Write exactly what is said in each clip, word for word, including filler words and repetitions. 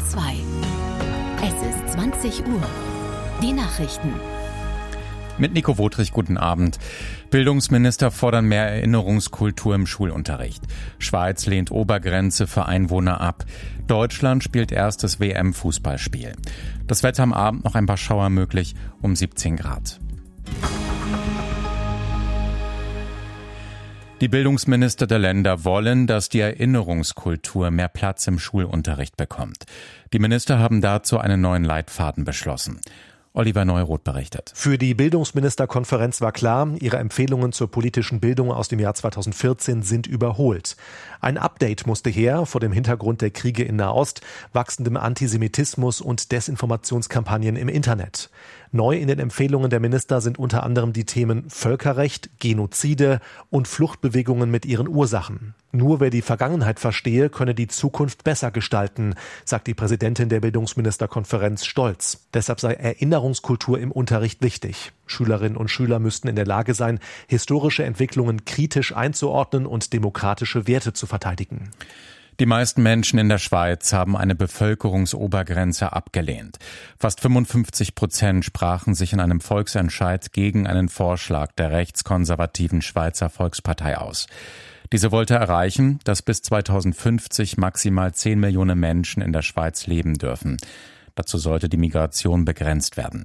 zwei. Es ist zwanzig Uhr. Die Nachrichten. Mit Nico Wotrich, guten Abend. Bildungsminister fordern mehr Erinnerungskultur im Schulunterricht. Schweiz lehnt Obergrenze für Einwohner ab. Deutschland spielt erstes W M-Fußballspiel. Das Wetter am Abend noch ein paar Schauer möglich, um siebzehn Grad. Die Bildungsminister der Länder wollen, dass die Erinnerungskultur mehr Platz im Schulunterricht bekommt. Die Minister haben dazu einen neuen Leitfaden beschlossen. Oliver Neuroth berichtet. Für die Bildungsministerkonferenz war klar, ihre Empfehlungen zur politischen Bildung aus dem Jahr zweitausendvierzehn sind überholt. Ein Update musste her vor dem Hintergrund der Kriege in Nahost, wachsendem Antisemitismus und Desinformationskampagnen im Internet. Neu in den Empfehlungen der Minister sind unter anderem die Themen Völkerrecht, Genozide und Fluchtbewegungen mit ihren Ursachen. Nur wer die Vergangenheit verstehe, könne die Zukunft besser gestalten, sagt die Präsidentin der Bildungsministerkonferenz stolz. Deshalb sei Erinnerungskultur im Unterricht wichtig. Schülerinnen und Schüler müssten in der Lage sein, historische Entwicklungen kritisch einzuordnen und demokratische Werte zu verteidigen. Die meisten Menschen in der Schweiz haben eine Bevölkerungsobergrenze abgelehnt. Fast fünfundfünfzig Prozent sprachen sich in einem Volksentscheid gegen einen Vorschlag der rechtskonservativen Schweizer Volkspartei aus. Diese wollte erreichen, dass bis zweitausendfünfzig maximal zehn Millionen Menschen in der Schweiz leben dürfen. Dazu sollte die Migration begrenzt werden.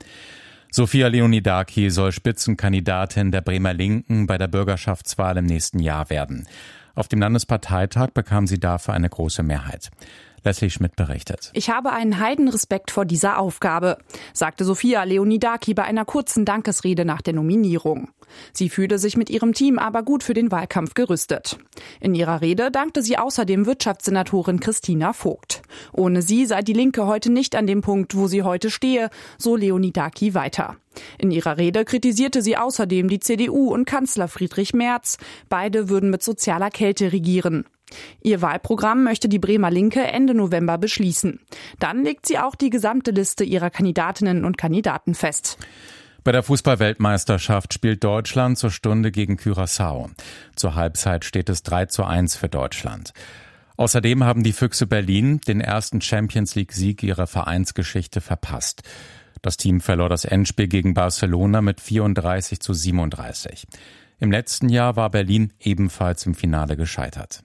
Sophia Leonidaki soll Spitzenkandidatin der Bremer Linken bei der Bürgerschaftswahl im nächsten Jahr werden. Auf dem Landesparteitag bekam sie dafür eine große Mehrheit. Leslie Schmidt berichtet. Ich habe einen Heidenrespekt vor dieser Aufgabe, sagte Sophia Leonidaki bei einer kurzen Dankesrede nach der Nominierung. Sie fühle sich mit ihrem Team aber gut für den Wahlkampf gerüstet. In ihrer Rede dankte sie außerdem Wirtschaftssenatorin Christina Vogt. Ohne sie sei die Linke heute nicht an dem Punkt, wo sie heute stehe, so Leonidaki weiter. In ihrer Rede kritisierte sie außerdem die C D U und Kanzler Friedrich Merz. Beide würden mit sozialer Kälte regieren. Ihr Wahlprogramm möchte die Bremer Linke Ende November beschließen. Dann legt sie auch die gesamte Liste ihrer Kandidatinnen und Kandidaten fest. Bei der Fußball-Weltmeisterschaft spielt Deutschland zur Stunde gegen Curaçao. Zur Halbzeit steht es drei zu eins für Deutschland. Außerdem haben die Füchse Berlin den ersten Champions-League-Sieg ihrer Vereinsgeschichte verpasst. Das Team verlor das Endspiel gegen Barcelona mit vierunddreißig zu siebenunddreißig. Im letzten Jahr war Berlin ebenfalls im Finale gescheitert.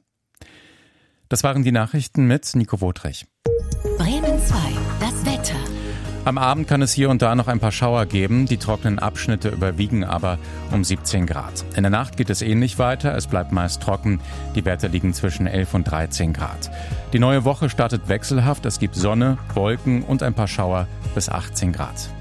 Das waren die Nachrichten mit Nico Wotrich. Bremen zwei, das Wetter. Am Abend kann es hier und da noch ein paar Schauer geben. Die trockenen Abschnitte überwiegen aber um siebzehn Grad. In der Nacht geht es ähnlich weiter. Es bleibt meist trocken. Die Werte liegen zwischen elf und dreizehn Grad. Die neue Woche startet wechselhaft. Es gibt Sonne, Wolken und ein paar Schauer bis achtzehn Grad.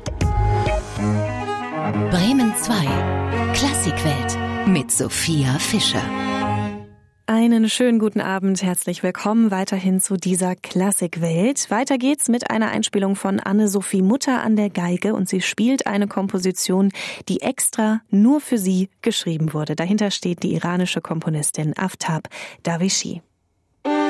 Bremen zwei, Klassikwelt mit Sophia Fischer. Einen schönen guten Abend, herzlich willkommen weiterhin zu dieser Klassikwelt. Weiter geht's mit einer Einspielung von Anne-Sophie Mutter an der Geige und sie spielt eine Komposition, die extra nur für sie geschrieben wurde. Dahinter steht die iranische Komponistin Aftab Davichi.